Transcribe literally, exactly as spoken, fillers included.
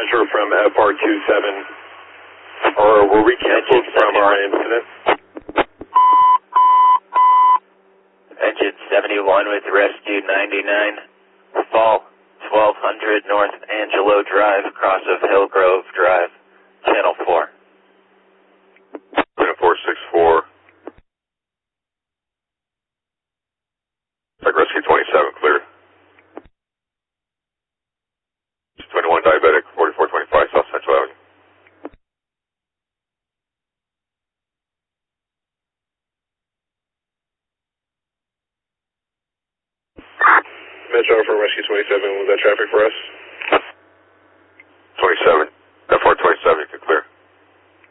Metro from F R twenty-seven. Or were we canceled from our incident? Engine seventy-one with Rescue ninety-nine. Fall twelve hundred North Angelo Drive, cross of Hillgrove Drive, Channel four. Channel four six four. Like Rescue twenty-seven, clear. twenty-one diabetic, forty-four twenty-five South Central Avenue. Metro from Rescue twenty-seven, was that traffic for us?